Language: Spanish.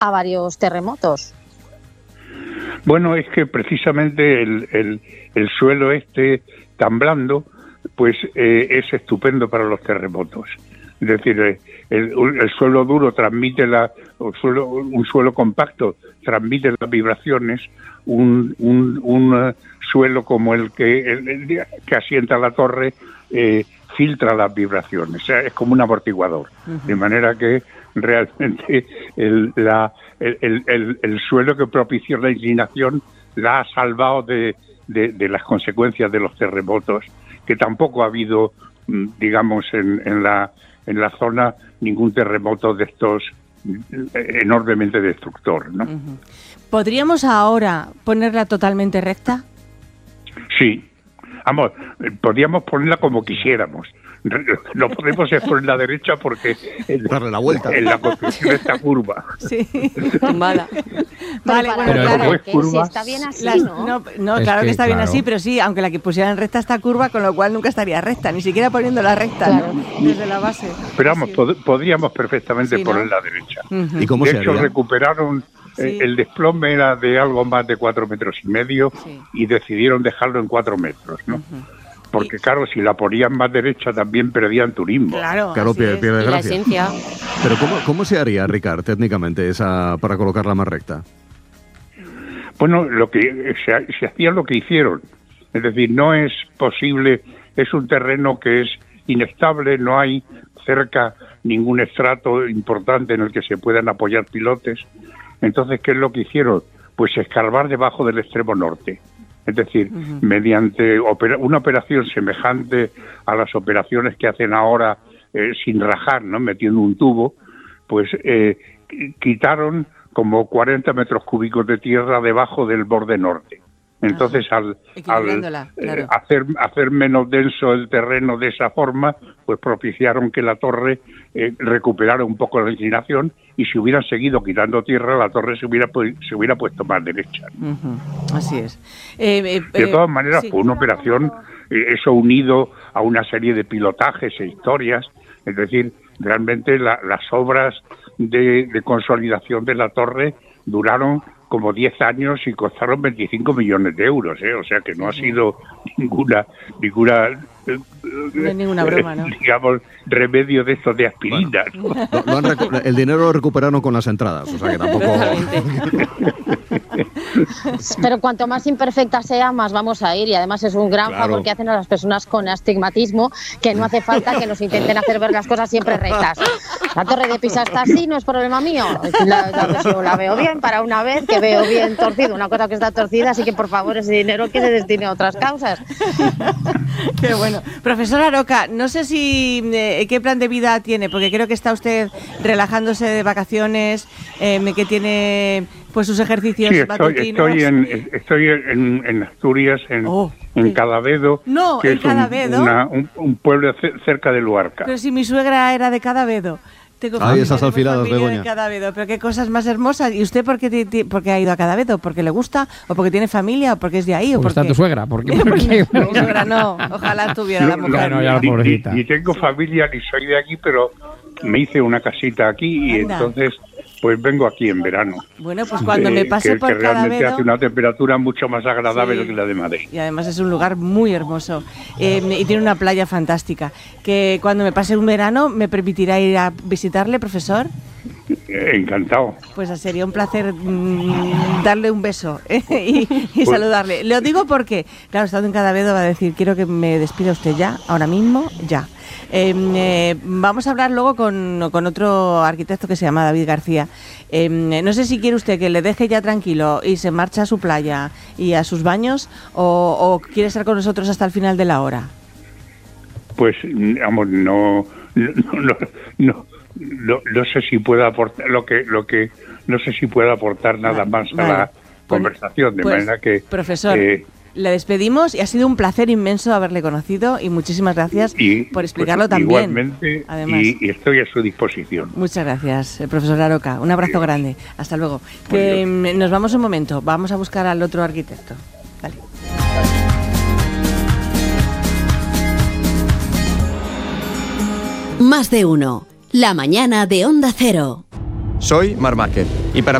a varios terremotos. Bueno, es que precisamente el suelo tan blando, pues es estupendo para los terremotos. Es decir, el suelo duro transmite un suelo compacto transmite las vibraciones, un suelo como el que asienta la torre filtra las vibraciones, o sea, es como un amortiguador, de manera que realmente el suelo que propició la inclinación la ha salvado de las consecuencias de los terremotos, que tampoco ha habido, digamos, en la zona ningún terremoto de estos enormemente destructor, ¿no? ¿Podríamos ahora ponerla totalmente recta? Sí. Vamos, podríamos ponerla como quisiéramos. No podemos poner la derecha porque darle la vuelta. En la construcción está curva. Sí, tumbada. Vale, bueno, claro, que si está bien así, ¿no? Claro que está bien así, pero sí, aunque la que pusieran recta está curva, con lo cual nunca estaría recta, ni siquiera poniéndola recta, claro, ¿no? Desde la base. Pero vamos, podríamos perfectamente poner la derecha. ¿Y cómo se haría? De hecho, recuperaron... el desplome era de algo más de 4,5 metros y decidieron dejarlo en 4 metros, ¿no? Porque claro, si la ponían más derecha también perdían turismo. Claro, pierde la esencia. Pero ¿cómo se haría, Ricard, técnicamente, esa para colocarla más recta? Bueno, se hacía lo que hicieron. Es decir, no es posible, es un terreno que es inestable, no hay cerca ningún estrato importante en el que se puedan apoyar pilotes. Entonces, ¿qué es lo que hicieron? Pues escarbar debajo del extremo norte. Es decir, mediante una operación semejante a las operaciones que hacen ahora sin rajar, ¿no? Metiendo un tubo, pues quitaron como 40 metros cúbicos de tierra debajo del borde norte. Entonces, al claro, hacer menos denso el terreno de esa forma, pues propiciaron que la torre recuperara un poco la inclinación, y si hubieran seguido quitando tierra, la torre se hubiera puesto más derecha. Así es. De todas maneras, fue una operación, eso unido a una serie de pilotajes e historias, es decir, realmente las obras de consolidación de la torre duraron como 10 años y costaron 25 millones de euros, o sea que no ha sido ninguna no es ninguna broma, ¿no? Digamos, remedio de estos de aspirina. Bueno, el dinero lo recuperaron con las entradas, o sea que tampoco... Pero cuanto más imperfecta sea, más vamos a ir, y además es un gran favor que hacen a las personas con astigmatismo, que no hace falta que nos intenten hacer ver las cosas siempre rectas. La Torre de Pisa está así, no es problema mío. Yo la veo bien para una vez, que veo bien torcido una cosa que está torcida, así que por favor ese dinero que se destine a otras causas. Qué bueno. Profesor Aroca, no sé si qué plan de vida tiene, porque creo que está usted relajándose de vacaciones, que tiene pues sus ejercicios matutinos. Estoy en Asturias, en Cadavedo, que es un pueblo cerca de Luarca. Pero si mi suegra era de Cadavedo. Esas alfiladas, Begoña. Pero qué cosas más hermosas. ¿Y usted por qué ha ido a Cadavedo? ¿Porque le gusta? ¿O porque tiene familia? ¿O porque es de ahí? ¿O porque está tu suegra? Porque mi suegra no. Ojalá tuviera la mujer. No, ya la pobrecita. Ni tengo familia, ni soy de aquí, pero me hice una casita aquí y entonces pues vengo aquí en verano. Bueno, pues cuando me pase por Cadavedo... Que realmente hace una temperatura mucho más agradable que la de Madrid. Y además es un lugar muy hermoso. Y tiene una playa fantástica. Que cuando me pase un verano, ¿me permitirá ir a visitarle, profesor? Encantado. Pues sería un placer darle un beso y saludarle. Lo digo porque, claro, estando en Cadavedo va a decir, quiero que me despida usted ya, ahora mismo, ya. Vamos a hablar luego con otro arquitecto que se llama David García. No sé si quiere usted que le deje ya tranquilo y se marcha a su playa y a sus baños, o quiere estar con nosotros hasta el final de la hora. Pues, vamos, no sé si puedo aportar no sé si puedo aportar nada más a la conversación, de manera que... Profesor, le despedimos y ha sido un placer inmenso haberle conocido y muchísimas gracias por explicarlo también. Igualmente, además, y estoy a su disposición. Muchas gracias, profesor Aroca. Un abrazo grande. Hasta luego. Nos vamos un momento. Vamos a buscar al otro arquitecto. Vale. Más de uno. La mañana de Onda Cero. Soy Marc Márquez y para